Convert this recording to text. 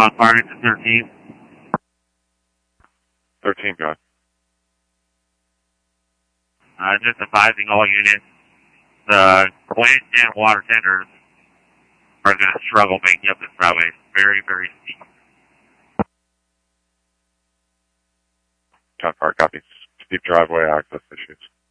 on fire to 13. 13, go ahead. Just advising all units, the plant and water tenders are going to struggle making up this roadway. It's very, very steep. John Park, copy. Steep driveway access issues.